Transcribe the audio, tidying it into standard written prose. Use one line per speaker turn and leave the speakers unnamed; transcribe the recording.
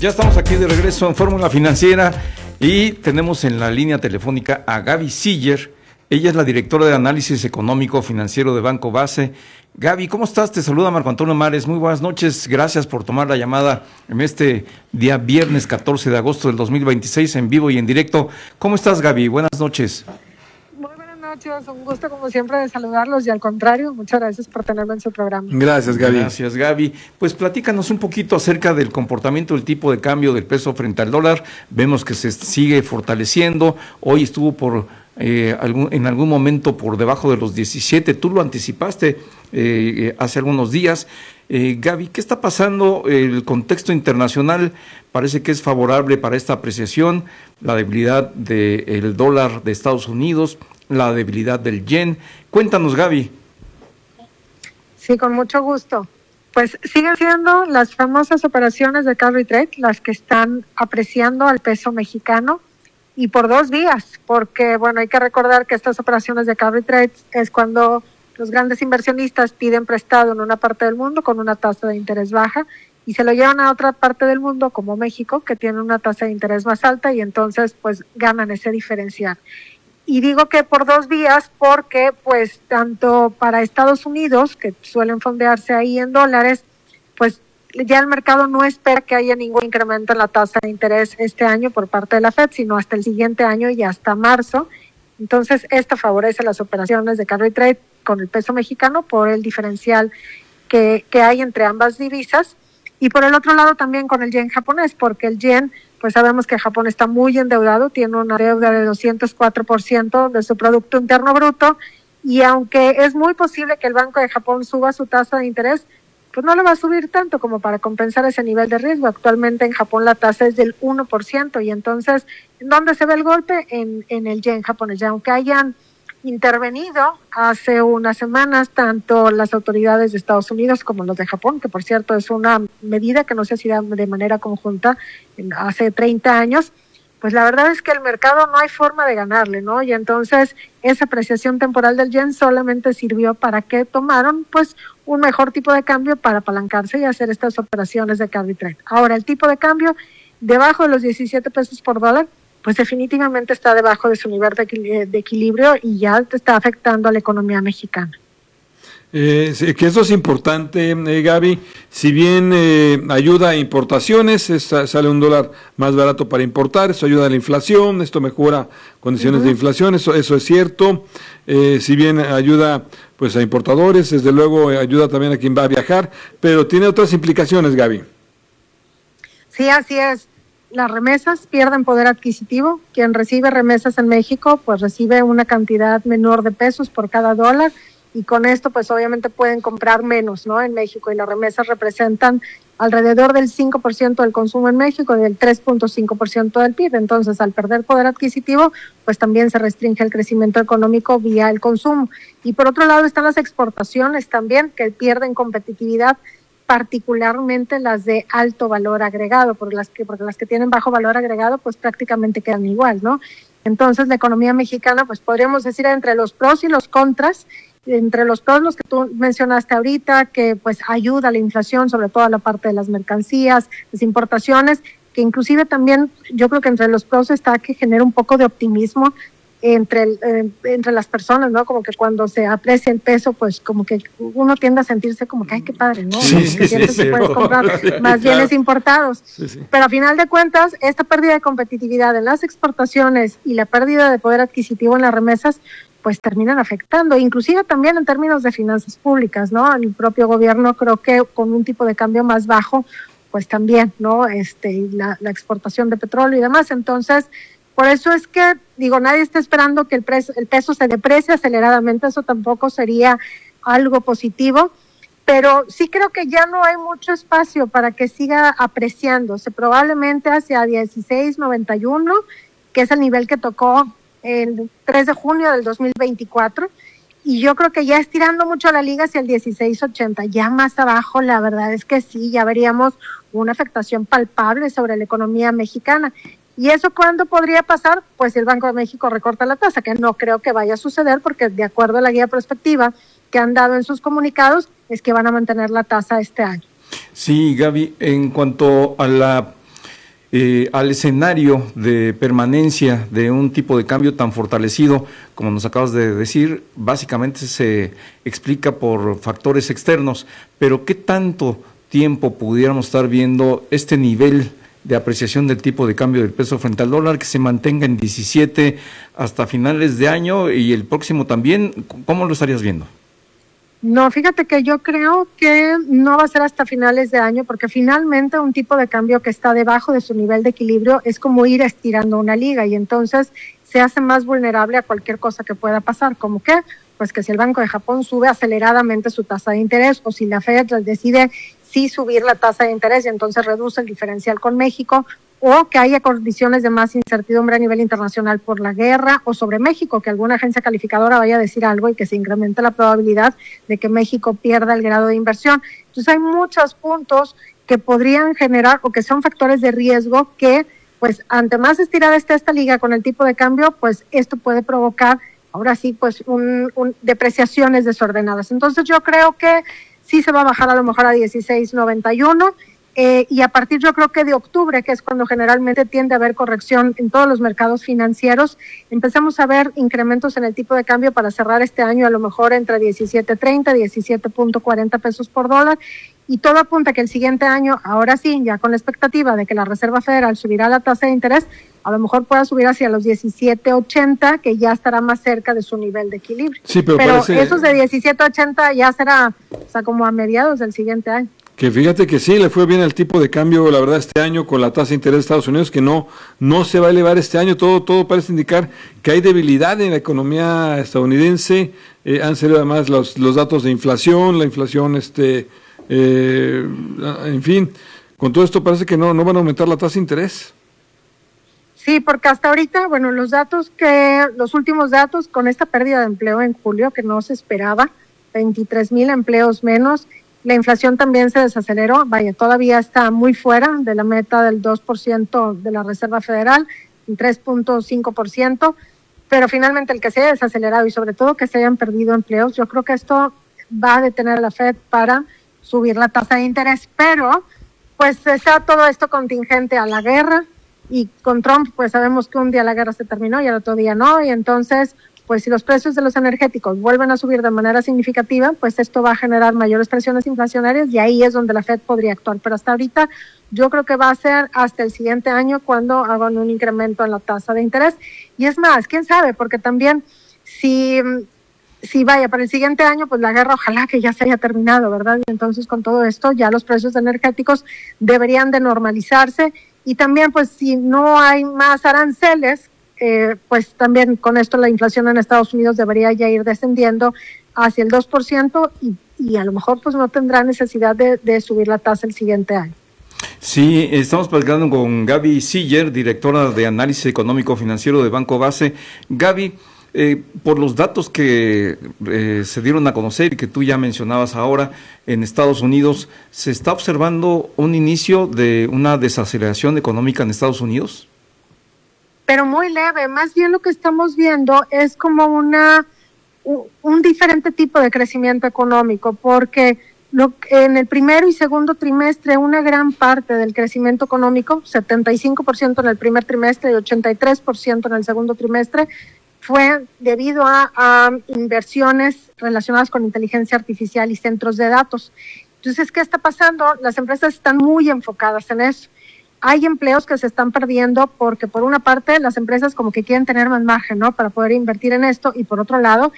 Ya estamos aquí de regreso en Fórmula Financiera y tenemos en la línea telefónica a Gaby Siller. Ella es la directora de análisis económico financiero de Banco Base. Gaby, ¿cómo estás? Te saluda Marco Antonio Mares. Muy buenas noches. Gracias por tomar la llamada en este día viernes 14 de agosto del 2026 en vivo y en directo. ¿Cómo estás, Gaby? Buenas noches.
Muy buenas noches. Un gusto como siempre de saludarlos y al contrario, muchas gracias por tenerme en su programa.
Gracias, Gaby. Gracias, Gaby. Pues platícanos un poquito acerca del comportamiento del tipo de cambio del peso frente al dólar. Vemos que se sigue fortaleciendo. Hoy estuvo en algún momento por debajo de los 17, tú lo anticipaste hace algunos días. Gaby, ¿qué está pasando? El contexto internacional parece que es favorable para esta apreciación, la debilidad del dólar de Estados Unidos, la debilidad del yen. Cuéntanos, Gaby.
Sí, con mucho gusto. Pues siguen siendo las famosas operaciones de carry trade las que están apreciando al peso mexicano. Y por dos vías, porque bueno, hay que recordar que estas operaciones de carry trade es cuando los grandes inversionistas piden prestado en una parte del mundo con una tasa de interés baja y se lo llevan a otra parte del mundo como México, que tiene una tasa de interés más alta y entonces pues ganan ese diferencial. Y digo que por dos vías porque pues tanto para Estados Unidos, que suelen fondearse ahí en dólares, pues ya el mercado no espera que haya ningún incremento en la tasa de interés este año por parte de la Fed, sino hasta el siguiente año y hasta marzo. Entonces, esto favorece las operaciones de carry trade con el peso mexicano por el diferencial que hay entre ambas divisas. Y por el otro lado también con el yen japonés, porque el yen, pues sabemos que Japón está muy endeudado, tiene una deuda de 204% de su Producto Interno Bruto, y aunque es muy posible que el Banco de Japón suba su tasa de interés, pues no le va a subir tanto como para compensar ese nivel de riesgo. Actualmente en Japón la tasa es del 1% y entonces, ¿en dónde se ve el golpe? En el yen japonés. Y aunque hayan intervenido hace unas semanas tanto las autoridades de Estados Unidos como los de Japón, que por cierto es una medida que no se hacía de manera conjunta hace 30 años, pues la verdad es que el mercado no hay forma de ganarle, ¿no? Y entonces esa apreciación temporal del yen solamente sirvió para que tomaron pues un mejor tipo de cambio para apalancarse y hacer estas operaciones de carry trade. Ahora, el tipo de cambio debajo de los 17 pesos por dólar, pues definitivamente está debajo de su nivel de equilibrio y ya está afectando a la economía mexicana.
Sí, que eso es importante, Gaby. Si bien ayuda a importaciones, sale un dólar más barato para importar, eso ayuda a la inflación, esto mejora condiciones de inflación, eso es cierto. Si bien ayuda pues a importadores, desde luego ayuda también a quien va a viajar, pero tiene otras implicaciones, Gaby.
Sí, así es. Las remesas pierden poder adquisitivo. Quien recibe remesas en México, pues recibe una cantidad menor de pesos por cada dólar. Y con esto, pues obviamente pueden comprar menos, ¿no? En México, y las remesas representan alrededor del 5% del consumo en México y del 3.5% del PIB. Entonces, al perder poder adquisitivo, pues también se restringe el crecimiento económico vía el consumo. Y por otro lado están las exportaciones también, que pierden competitividad, particularmente las de alto valor agregado, porque las que tienen bajo valor agregado, pues prácticamente quedan igual, ¿no? Entonces, la economía mexicana, pues podríamos decir entre los pros y los contras. Entre los pros, los que tú mencionaste ahorita, que pues ayuda a la inflación, sobre todo a la parte de las mercancías, las importaciones, que inclusive también yo creo que entre los pros está que genera un poco de optimismo entre las personas, ¿no? Como que cuando se aprecia el peso, pues como que uno tiende a sentirse como que, ay, qué padre, ¿no?
Sí,
Que sientes que puedes comprar más bienes importados. Sí. Pero a final de cuentas, esta pérdida de competitividad en las exportaciones y la pérdida de poder adquisitivo en las remesas, pues terminan afectando, inclusive también en términos de finanzas públicas, ¿no? El propio gobierno creo que con un tipo de cambio más bajo, pues también, ¿no? La exportación de petróleo y demás. Entonces, por eso es que, digo, nadie está esperando que el peso se deprecie aceleradamente, eso tampoco sería algo positivo, pero sí creo que ya no hay mucho espacio para que siga apreciándose, probablemente hacia 16.91, que es el nivel que tocó el 3 de junio del 2024, y yo creo que ya estirando mucho la liga hacia el 16.80, ya más abajo, la verdad es que sí, ya veríamos una afectación palpable sobre la economía mexicana. ¿Y eso cuándo podría pasar? Pues si el Banco de México recorta la tasa, que no creo que vaya a suceder, porque de acuerdo a la guía prospectiva que han dado en sus comunicados, es que van a mantener la tasa este año.
Sí, Gaby, en cuanto a la al escenario de permanencia de un tipo de cambio tan fortalecido como nos acabas de decir, básicamente se explica por factores externos, pero ¿qué tanto tiempo pudiéramos estar viendo este nivel de apreciación del tipo de cambio del peso frente al dólar, que se mantenga en 17 hasta finales de año y el próximo también? ¿Cómo lo estarías viendo?
No, fíjate que yo creo que no va a ser hasta finales de año, porque finalmente un tipo de cambio que está debajo de su nivel de equilibrio es como ir estirando una liga y entonces se hace más vulnerable a cualquier cosa que pueda pasar, como que pues que si el Banco de Japón sube aceleradamente su tasa de interés o si la Fed decide sí subir la tasa de interés y entonces reduce el diferencial con México, o que haya condiciones de más incertidumbre a nivel internacional por la guerra, o sobre México, que alguna agencia calificadora vaya a decir algo y que se incremente la probabilidad de que México pierda el grado de inversión. Entonces hay muchos puntos que podrían generar o que son factores de riesgo que, pues, ante más estirada esté esta liga con el tipo de cambio, pues esto puede provocar, ahora sí, pues, depreciaciones desordenadas. Entonces yo creo que sí se va a bajar a lo mejor a 16.91, y a partir yo creo que de octubre, que es cuando generalmente tiende a haber corrección en todos los mercados financieros, empezamos a ver incrementos en el tipo de cambio para cerrar este año a lo mejor entre 17.30 y 17.40 pesos por dólar, y todo apunta que el siguiente año, ahora sí, ya con la expectativa de que la Reserva Federal subirá la tasa de interés, a lo mejor pueda subir hacia los 17.80, que ya estará más cerca de su nivel de equilibrio.
Sí, pero
esos de 17.80 ya será, o sea, como a mediados del siguiente año.
Que fíjate que sí, le fue bien el tipo de cambio, la verdad, este año con la tasa de interés de Estados Unidos, que no se va a elevar este año. Todo parece indicar que hay debilidad en la economía estadounidense. Han salido además los datos de inflación, la inflación, en fin, con todo esto parece que no van a aumentar la tasa de interés.
Sí, porque hasta ahorita, bueno, los últimos datos con esta pérdida de empleo en julio que no se esperaba, 23,000 empleos menos. La inflación también se desaceleró, todavía está muy fuera de la meta del 2% de la Reserva Federal, 3.5%, pero finalmente el que se haya desacelerado y sobre todo que se hayan perdido empleos, yo creo que esto va a detener a la Fed para subir la tasa de interés, pero pues está todo esto contingente a la guerra, y con Trump pues sabemos que un día la guerra se terminó y al otro día no, y entonces pues si los precios de los energéticos vuelven a subir de manera significativa, pues esto va a generar mayores presiones inflacionarias y ahí es donde la Fed podría actuar. Pero hasta ahorita yo creo que va a ser hasta el siguiente año cuando hagan un incremento en la tasa de interés. Y es más, quién sabe, porque también si para el siguiente año, pues la guerra ojalá que ya se haya terminado, ¿verdad? Y entonces con todo esto ya los precios energéticos deberían de normalizarse y también pues si no hay más aranceles, pues también con esto la inflación en Estados Unidos debería ya ir descendiendo hacia el 2% y a lo mejor pues no tendrá necesidad de subir la tasa el siguiente año.
Sí, estamos platicando con Gaby Siller, directora de Análisis Económico Financiero de Banco Base. Gaby, por los datos que se dieron a conocer y que tú ya mencionabas ahora, en Estados Unidos, ¿se está observando un inicio de una desaceleración económica en Estados Unidos?
Pero muy leve, más bien lo que estamos viendo es como un diferente tipo de crecimiento económico, porque en el primero y segundo trimestre una gran parte del crecimiento económico, 75% en el primer trimestre y 83% en el segundo trimestre, fue debido a inversiones relacionadas con inteligencia artificial y centros de datos. Entonces, ¿qué está pasando? Las empresas están muy enfocadas en eso. Hay empleos que se están perdiendo porque por una parte las empresas como que quieren tener más margen, ¿no? Para poder invertir en esto y por otro lado